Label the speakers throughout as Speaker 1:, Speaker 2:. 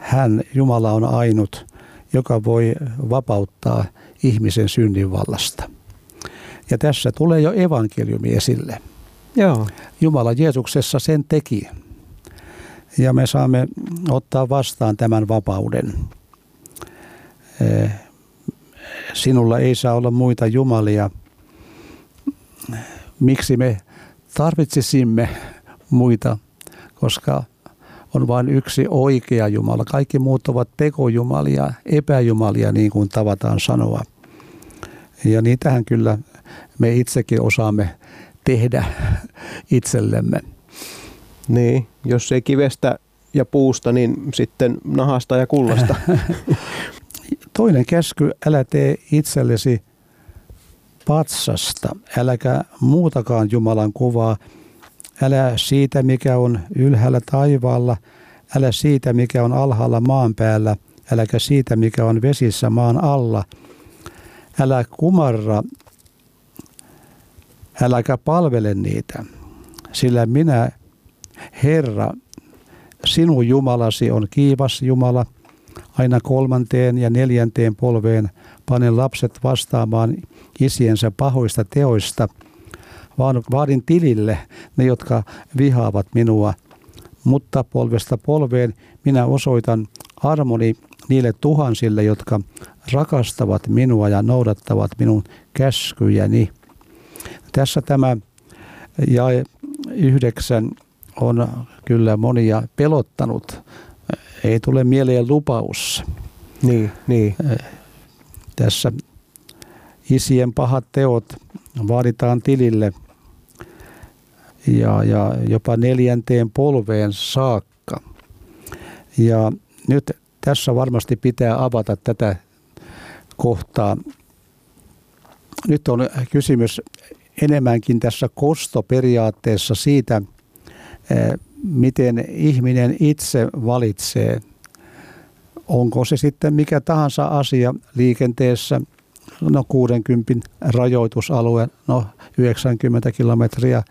Speaker 1: Jumala on ainut, joka voi vapauttaa ihmisen synnin vallasta. Ja tässä tulee jo evankeliumi esille.
Speaker 2: Joo.
Speaker 1: Jumala Jeesuksessa sen teki. Ja me saamme ottaa vastaan tämän vapauden. Sinulla ei saa olla muita jumalia. Miksi me tarvitsisimme muita? Koska on vain yksi oikea Jumala. Kaikki muut ovat tekojumalia, epäjumalia, niin kuin tavataan sanoa. Ja niitähän kyllä me itsekin osaamme tehdä itsellemme.
Speaker 2: Niin, jos ei kivestä ja puusta, niin sitten nahasta ja kullasta.
Speaker 1: Toinen käsky, älä tee itsellesi patsasta, äläkä muutakaan Jumalan kuvaa, älä siitä, mikä on ylhäällä taivaalla, älä siitä, mikä on alhaalla maan päällä, äläkä siitä, mikä on vesissä maan alla. Älä kumarra, äläkä palvele niitä, sillä minä, Herra, sinun Jumalasi on kiivas Jumala, aina 3. ja 4. polveen panen lapset vastaamaan isiensä pahoista teoista, vaan vaadin tilille ne, jotka vihaavat minua. Mutta polvesta polveen minä osoitan armoni niille tuhansille, jotka rakastavat minua ja noudattavat minun käskyjäni. Tässä tämä jae 9 on kyllä monia pelottanut. Ei tule mieleen lupaus.
Speaker 2: Niin.
Speaker 1: Tässä isien pahat teot vaaditaan tilille ja jopa 4. polveen saakka. Ja nyt tässä varmasti pitää avata tätä kohtaa. Nyt on kysymys enemmänkin tässä kostoperiaatteessa siitä, miten ihminen itse valitsee. Onko se sitten mikä tahansa asia liikenteessä, 60 rajoitusalue, 90 kilometriä.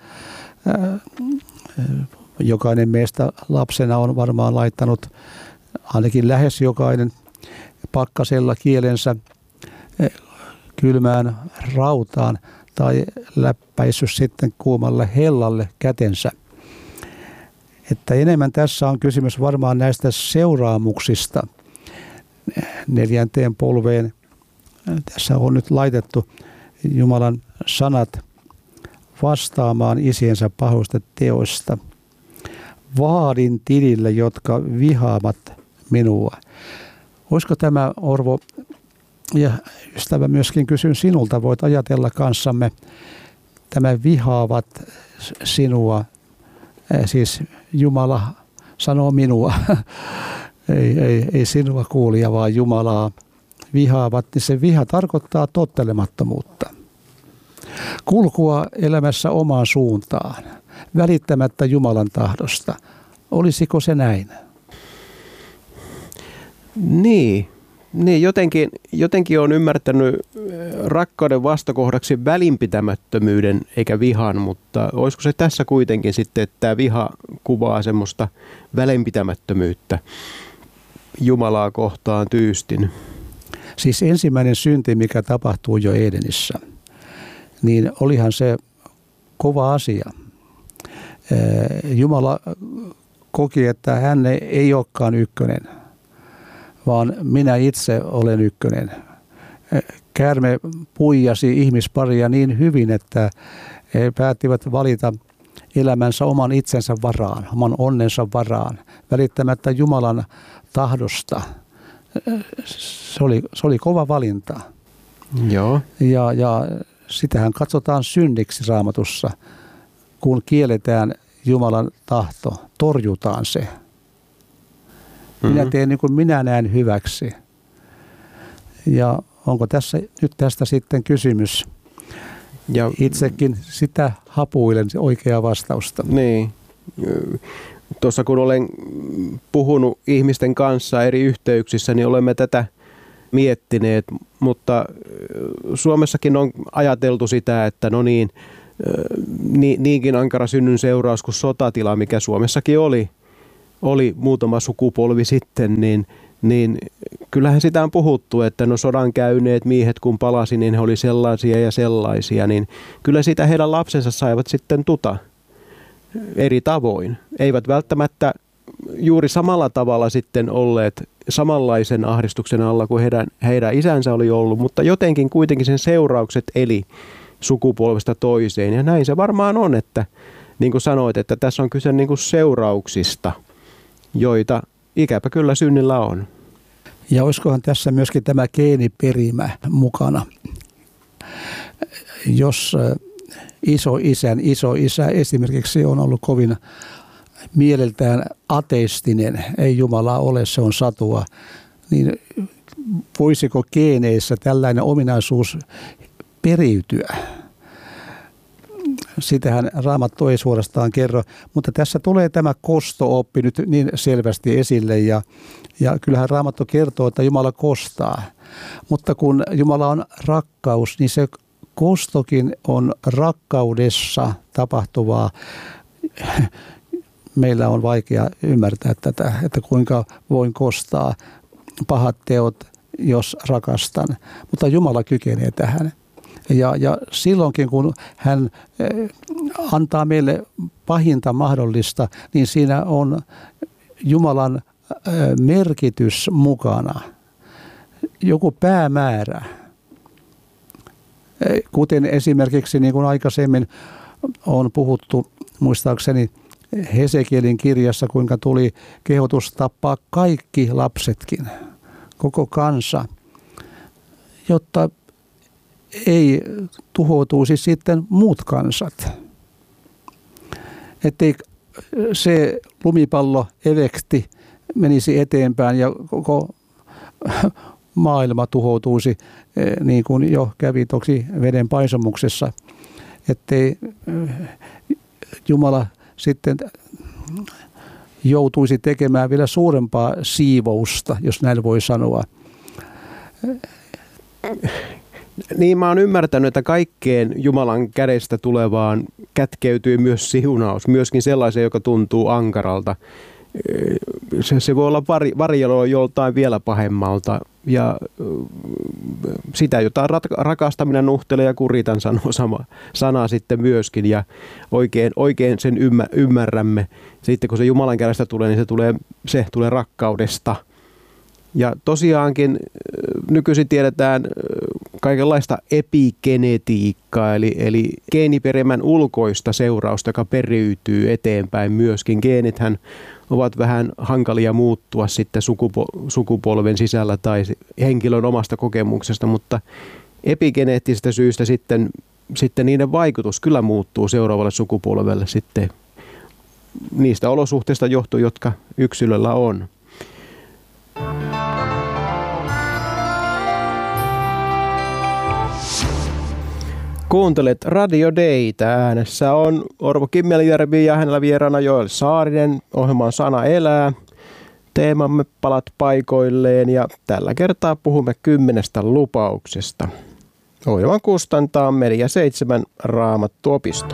Speaker 1: Jokainen meistä lapsena on varmaan laittanut, ainakin lähes jokainen, pakkasella kielensä kylmään rautaan tai läppäissyt sitten kuumalle hellalle kätensä. Että enemmän tässä on kysymys varmaan näistä seuraamuksista 4. polveen. Tässä on nyt laitettu Jumalan sanat vastaamaan isiensä pahoista teoista. Vaadin tilille, jotka vihaavat minua. Olisiko tämä, Orvo ja ystävä, myöskin kysyn sinulta, voit ajatella kanssamme, tämä vihaavat sinua, siis Jumala sanoo minua, ei sinua kuulija, vaan Jumalaa vihaavat, niin se viha tarkoittaa tottelemattomuutta. Kulkua elämässä omaan suuntaan, välittämättä Jumalan tahdosta. Olisiko se näin?
Speaker 2: Niin, jotenkin on ymmärtänyt rakkauden vastakohdaksi välinpitämättömyyden eikä vihan, mutta olisiko se tässä kuitenkin sitten, että tämä viha kuvaa semmoista välinpitämättömyyttä Jumalaa kohtaan tyystin?
Speaker 1: Siis ensimmäinen synti, mikä tapahtuu jo Edenissä, niin olihan se kova asia. Jumala koki, että hän ei olekaan ykkönen, vaan minä itse olen ykkönen. Käärme puijasi ihmisparia niin hyvin, että he päättivät valita elämänsä oman itsensä varaan, oman onnensa varaan, välittämättä Jumalan tahdosta. Se oli kova valinta.
Speaker 2: Joo.
Speaker 1: Ja sitähän katsotaan synniksi Raamatussa, kun kielletään Jumalan tahto, torjutaan se. Minä teen niin kuin minä näen hyväksi. Ja onko tässä nyt tästä sitten kysymys? Ja itsekin sitä hapuilen oikeaa vastausta.
Speaker 2: Niin. Tuossa kun olen puhunut ihmisten kanssa eri yhteyksissä, niin olemme tätä miettineet, mutta Suomessakin on ajateltu sitä, että no niin, niinkin ankara synnyn seuraus kuin sotatila, mikä Suomessakin oli, oli muutama sukupolvi sitten, niin kyllähän sitä on puhuttu, että no sodan käyneet miehet kun palasi, niin he oli sellaisia ja sellaisia, niin kyllä sitä heidän lapsensa saivat sitten eri tavoin. Eivät välttämättä juuri samalla tavalla sitten olleet samanlaisen ahdistuksen alla kuin heidän isänsä oli ollut, mutta jotenkin kuitenkin sen seuraukset eli sukupolvesta toiseen. Ja näin se varmaan on, että niin kuin sanoit, että tässä on kyse niin kuin seurauksista, joita ikäpä kyllä synnillä on.
Speaker 1: Ja olisikohan tässä myöskin tämä geeniperimä mukana? Jos isoisä esimerkiksi on ollut kovin mieleltään ateistinen, ei Jumalaa ole, se on satua, niin voisiko geeneissä tällainen ominaisuus periytyä? Sitähän Raamattu ei suorastaan kerro, mutta tässä tulee tämä kosto-oppi nyt niin selvästi esille ja kyllähän Raamattu kertoo, että Jumala kostaa. Mutta kun Jumala on rakkaus, niin se kostokin on rakkaudessa tapahtuvaa. Meillä on vaikea ymmärtää tätä, että kuinka voin kostaa pahat teot, jos rakastan. Mutta Jumala kykenee tähän. Ja silloinkin, kun hän antaa meille pahinta mahdollista, niin siinä on Jumalan merkitys mukana. Joku päämäärä. Kuten esimerkiksi niin kuin aikaisemmin on puhuttu, muistaakseni Hesekielin kirjassa, kuinka tuli kehotus tappaa kaikki lapsetkin, koko kansa, jotta ei tuhoutuisi sitten muut kansat. Ettei se lumipallo-efekti menisi eteenpäin ja koko maailma tuhoutuisi, niin kuin jo kävi toki veden paisumuksessa. Ettei Jumala sitten joutuisi tekemään vielä suurempaa siivousta, jos näin voi sanoa.
Speaker 2: Niin mä oon ymmärtänyt, että kaikkeen Jumalan kädestä tulevaan kätkeytyy myös siunaus, myöskin sellaisen, joka tuntuu ankaralta. Se voi olla varjelo joltain vielä pahemmalta ja sitä, jota rakastaminen, nuhtelee ja kuritan sanoo sama sana sitten myöskin ja oikein sen ymmärrämme. Sitten kun se Jumalan kädestä tulee, niin se tulee rakkaudesta. Ja tosiaankin nykyisin tiedetään kaikenlaista epigenetiikkaa, eli geeniperimän ulkoista seurausta, joka periytyy eteenpäin myöskin. Geenithän ovat vähän hankalia muuttua sitten sukupolven sisällä tai henkilön omasta kokemuksesta, mutta epigeneettisistä syistä sitten niiden vaikutus kyllä muuttuu seuraavalle sukupolvelle sitten niistä olosuhteista johtuen, jotka yksilöllä on. Kuuntelet Radio Daytä. Äänessä on Orvo Kimmeljärvi ja hänellä vieraana Joel Saarinen. Ohjelman Sana elää. Teemamme palat paikoilleen ja tällä kertaa puhumme 10 lupauksesta. Ohjelman kustantaa Media 7 Raamattuopisto.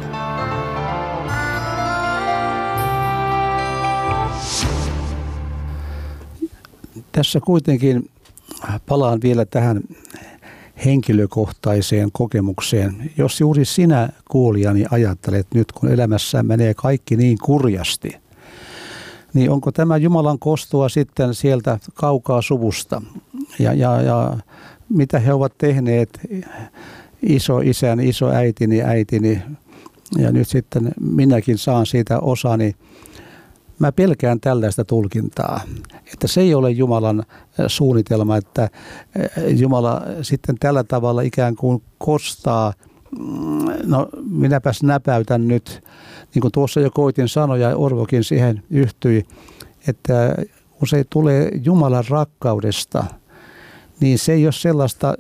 Speaker 1: Tässä kuitenkin palaan vielä tähän henkilökohtaiseen kokemukseen. Jos juuri sinä kuulijani ajattelet nyt, kun elämässä menee kaikki niin kurjasti, niin onko tämä Jumalan kostoa sitten sieltä kaukaa suvusta? Ja mitä he ovat tehneet, isoisän, äitini, ja nyt sitten minäkin saan siitä osani. Mä pelkään tällaista tulkintaa, että se ei ole Jumalan suunnitelma, että Jumala sitten tällä tavalla ikään kuin kostaa, no minäpäs näpäytän nyt, niin kuin tuossa jo koitin sanoa ja Orvokin siihen yhtyi, että kun se tulee Jumalan rakkaudesta, niin se ei ole sellaista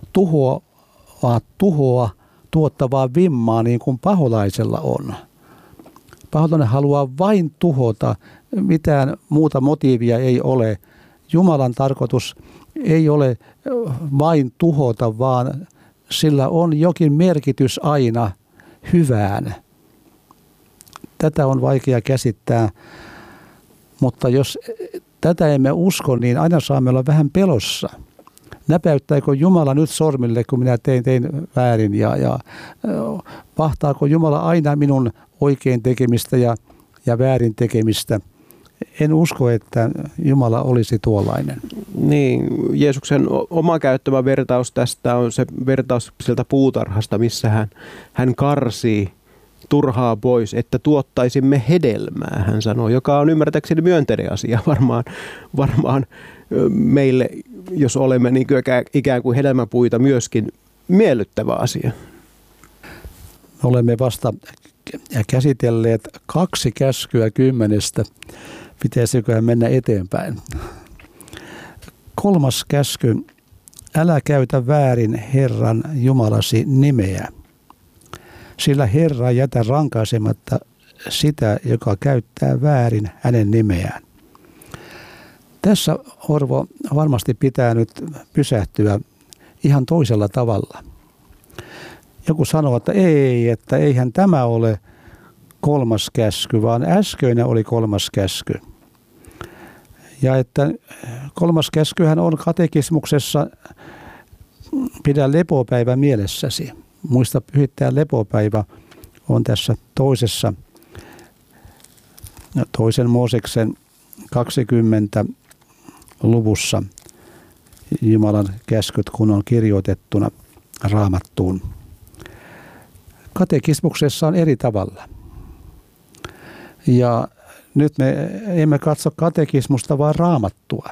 Speaker 1: tuhoa tuottavaa vimmaa niin kuin paholaisella on. Paholainen haluaa vain tuhota, mitään muuta motiivia ei ole. Jumalan tarkoitus ei ole vain tuhota, vaan sillä on jokin merkitys aina hyvään. Tätä on vaikea käsittää, Mutta jos tätä emme usko, niin aina saamme olla vähän pelossa. Näpäyttääkö Jumala nyt sormille, kun minä tein väärin ja vahtaako Jumala aina minun oikein tekemistä ja väärin tekemistä? En usko, että Jumala olisi tuollainen.
Speaker 2: Niin, Jeesuksen oma käyttämä vertaus tästä on se vertaus sieltä puutarhasta, missä hän karsii turhaa pois, että tuottaisimme hedelmää, hän sanoo, joka on ymmärtääkseni myönteinen asia varmaan meille, jos olemme niin ikään kuin hedelmäpuita, myöskin miellyttävä asia.
Speaker 1: Olemme vasta käsitelleet 2 käskyä 10. Pitäisiköhän mennä eteenpäin. 3. käsky. Älä käytä väärin Herran Jumalasi nimeä, sillä Herra jätä rankaisematta sitä, joka käyttää väärin hänen nimeään. Tässä, Orvo, varmasti pitää nyt pysähtyä ihan toisella tavalla. Joku sanoo, että eihän tämä ole 3. käsky, vaan äskeinen oli 3. käsky. Ja että 3. käskyhän on katekismuksessa, pidä lepopäivä mielessäsi. Muista pyhittää lepopäivä on tässä toisen Mooseksen 20 luvussa Jumalan käskyt, kun on kirjoitettuna Raamattuun. Katekismuksessa on eri tavalla. Ja nyt me emme katso katekismusta, vaan Raamattua.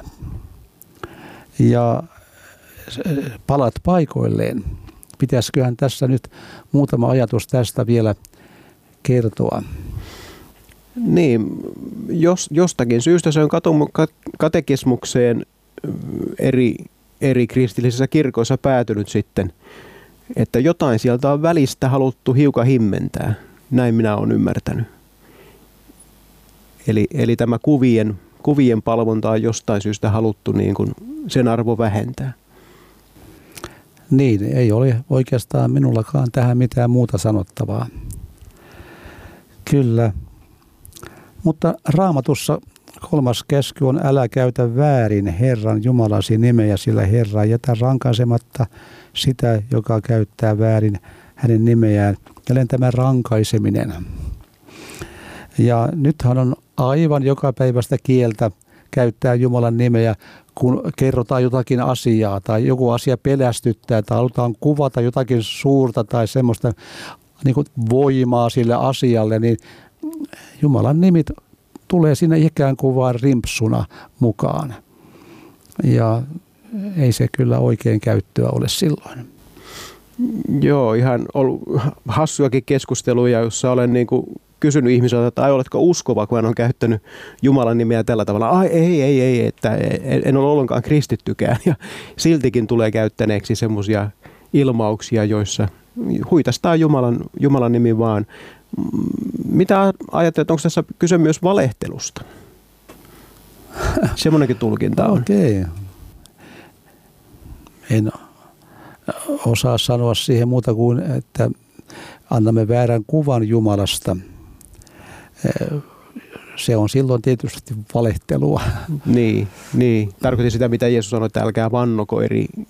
Speaker 1: Ja palat paikoilleen. Pitäisiköhän tässä nyt muutama ajatus tästä vielä kertoa?
Speaker 2: Niin, jostakin syystä se on katekismukseen eri kristillisissä kirkoissa päätynyt sitten, että jotain sieltä on välistä haluttu hiukan himmentää. Näin minä olen ymmärtänyt. Eli tämä kuvien palvonta on jostain syystä haluttu niin kuin sen arvo vähentää.
Speaker 1: Niin, ei ole oikeastaan minullakaan tähän mitään muuta sanottavaa. Kyllä. Mutta Raamatussa 3. käsky on älä käytä väärin Herran Jumalasi nimeä, sillä Herra jätä rankaisematta sitä, joka käyttää väärin hänen nimeään. Jälleen tämä rankaiseminen. Ja nythän on aivan jokapäiväistä kieltä käyttää Jumalan nimeä, kun kerrotaan jotakin asiaa tai joku asia pelästyttää tai halutaan kuvata jotakin suurta tai semmoista niin kuin voimaa sille asialle, niin Jumalan nimi tulee siinä ikään kuin vaan rimpsuna mukaan. Ja ei se kyllä oikein käyttöä ole silloin.
Speaker 2: Joo, ihan ollut hassuakin keskusteluja, jossa olen niin kuin kysynyt ihmisiltä, että oletko uskova, kun hän on käyttänyt Jumalan nimeä tällä tavalla. Ei, että en ole ollenkaan kristittykään. Ja siltikin tulee käyttäneeksi semmoisia ilmauksia, joissa huitastaa Jumalan nimi vaan. Mitä ajattelet, onko tässä kyse myös valehtelusta? Semmoinenkin tulkinta on.
Speaker 1: Okei. En osaa sanoa siihen muuta kuin, että annamme väärän kuvan Jumalasta. Se on silloin tietysti valehtelua.
Speaker 2: Niin. Tarkoitin sitä, mitä Jeesus sanoi, että älkää vannoko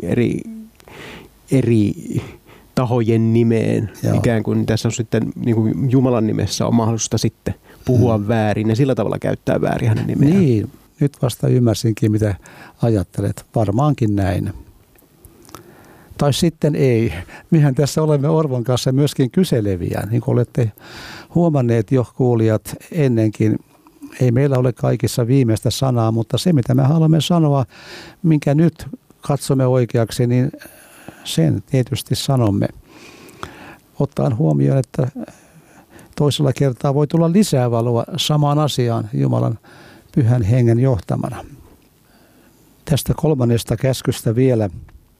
Speaker 2: eri tahojen nimeen. Joo. Ikään kuin tässä on sitten niin kuin Jumalan nimessä on mahdollista sitten puhua väärin ja sillä tavalla käyttää väärin hänen nimeään.
Speaker 1: Niin, nyt vasta ymmärsinkin, mitä ajattelet. Varmaankin näin. Tai sitten ei. Mehän tässä olemme Orvon kanssa myöskin kyseleviä. Niin kuin olette huomanneet jo kuulijat ennenkin, ei meillä ole kaikissa viimeistä sanaa, mutta se mitä me haluamme sanoa, minkä nyt katsomme oikeaksi, niin sen tietysti sanomme. Ottaen huomioon, että toisella kertaa voi tulla lisää valoa samaan asiaan Jumalan pyhän hengen johtamana. Tästä 3. käskystä vielä,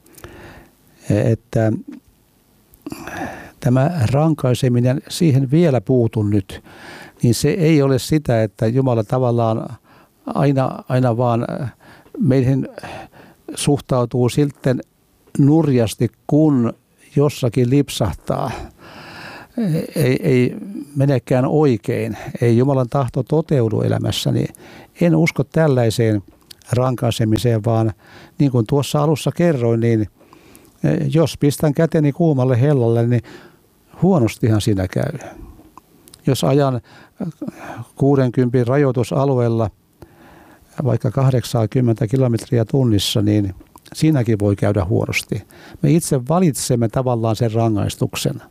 Speaker 1: että tämä rankaiseminen, siihen vielä puutun nyt, niin se ei ole sitä, että Jumala tavallaan aina vaan meihin suhtautuu sitten nurjasti, kun jossakin lipsahtaa. ei menekään oikein, ei Jumalan tahto toteudu elämässä, niin en usko tällaiseen rankaisemiseen, vaan niin kuin tuossa alussa kerroin, niin jos pistän käteni kuumalle hellalle, niin huonostihan siinä käy. Jos ajan 60 rajoitusalueella vaikka 80 kilometriä tunnissa, niin siinäkin voi käydä huonosti. Me itse valitsemme tavallaan sen rangaistuksen.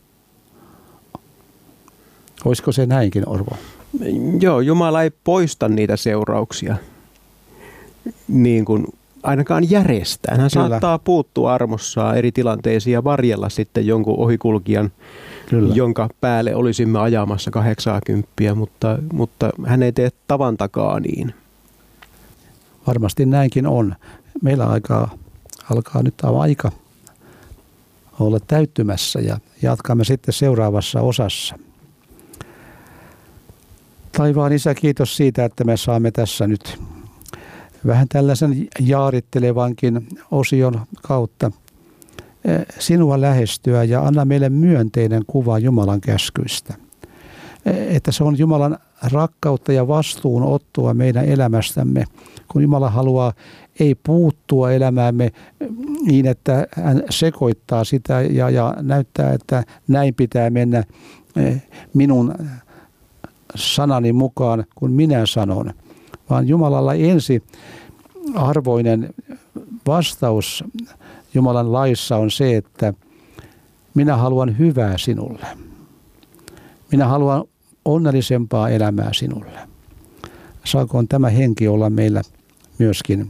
Speaker 1: Olisiko se näinkin, Orvo?
Speaker 2: Joo, Jumala ei poista niitä seurauksia niin kuin ainakaan järjestään. Hän
Speaker 1: Kyllä.
Speaker 2: saattaa puuttua armossaan eri tilanteisiin ja varjella sitten jonkun ohikulkijan,
Speaker 1: Kyllä.
Speaker 2: jonka päälle olisimme ajamassa 80, mutta hän ei tee tavan takaa niin.
Speaker 1: Varmasti näinkin on. Meillä alkaa nyt aika olla täyttymässä ja jatkamme sitten seuraavassa osassa. Taivaan Isä, kiitos siitä, että me saamme tässä nyt vähän tällaisen jaarittelevankin osion kautta sinua lähestyä ja anna meille myönteinen kuva Jumalan käskyistä. Että se on Jumalan rakkautta ja vastuunottoa meidän elämästämme, kun Jumala haluaa ei puuttua elämäämme niin, että hän sekoittaa sitä ja näyttää, että näin pitää mennä minun sanani mukaan, kun minä sanon. Vaan Jumalalla ensiarvoinen vastaus Jumalan laissa on se, että minä haluan hyvää sinulle. Minä haluan onnellisempaa elämää sinulle. Saakoon tämä henki olla meillä myöskin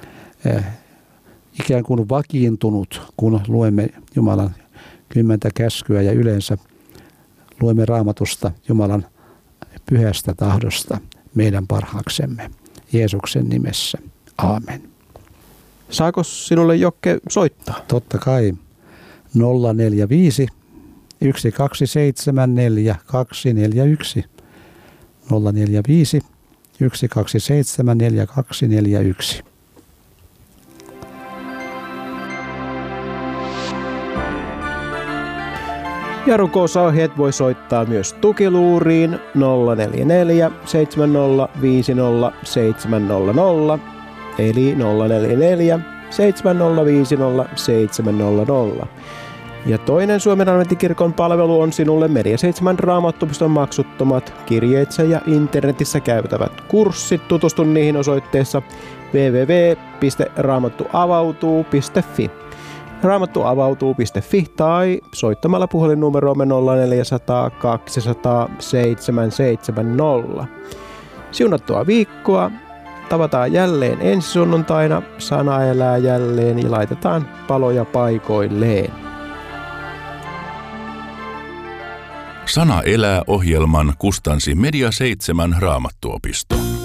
Speaker 1: ikään kuin vakiintunut, kun luemme Jumalan 10 käskyä ja yleensä luemme Raamatusta Jumalan pyhästä tahdosta meidän parhaaksemme. Jeesuksen nimessä. Aamen.
Speaker 2: Saako sinulle Jokke soittaa?
Speaker 1: Totta kai. 045 127 4241. 045 127 4241.
Speaker 2: Ja rukousohjeet voi soittaa myös tukiluuriin 044 70 50 700 eli 044 70 50 700. Ja toinen Suomen Adventtikirkon palvelu on sinulle Media 7 Raamattuopiston maksuttomat kirjeitse ja internetissä käytävät kurssit. Tutustu niihin osoitteessa www.raamattuavautuu.fi. raamattuavautuu.fi tai soittamalla puhelinnumeroomme 0400 200 770. Siunattua viikkoa. Tavataan jälleen ensi sunnuntaina, sana elää jälleen ja laitetaan paloja paikoilleen.
Speaker 3: Sana elää -ohjelman kustansi Media 7 Raamattuopisto.